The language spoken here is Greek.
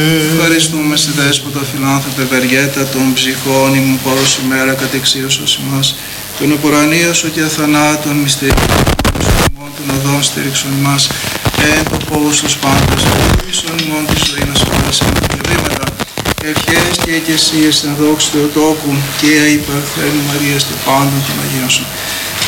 Ευχαριστούμε σε δέσποτα φιλάνθρωπε Βεργέτα των ψυχών ημών πόρος ημέρα κατεξίωσος ημάς, τον επουρανίωσο και αθανάτων μυστήριων των οδών στήριξον ημάς, εν το φόβος τους πάντες, ίσον ημών της ζωήνας όλας εν τα διαβήματα, ευχές και εκκλησίες εν δόξη Θεοτόκου και υπερθένου Μαρίας και πάντων των Αγίων σου.